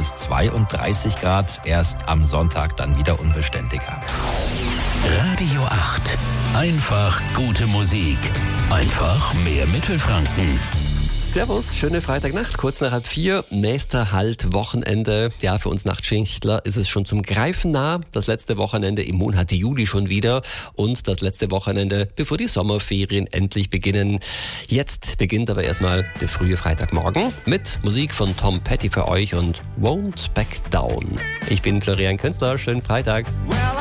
bis 32 Grad. Erst am Sonntag dann wieder unbeständiger. Radio 8. Einfach gute Musik. Einfach mehr Mittelfranken. Servus, schöne Freitagnacht, kurz nach 3:30. Nächster Halt, Wochenende. Ja, für uns Nachtschichtler ist es schon zum Greifen nah. Das letzte Wochenende im Monat Juli schon wieder. Und das letzte Wochenende, bevor die Sommerferien endlich beginnen. Jetzt beginnt aber erstmal der frühe Freitagmorgen mit Musik von Tom Petty für euch und Won't Back Down. Ich bin Florian Künstler, schönen Freitag. Well,